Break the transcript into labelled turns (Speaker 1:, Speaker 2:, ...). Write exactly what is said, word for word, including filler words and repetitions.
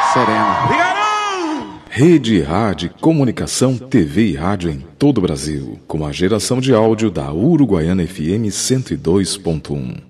Speaker 1: serena.
Speaker 2: Obrigado!
Speaker 3: Rede Rádio Comunicação, T V e rádio em todo o Brasil, com a geração de áudio da Uruguaiana F M cento e dois ponto um.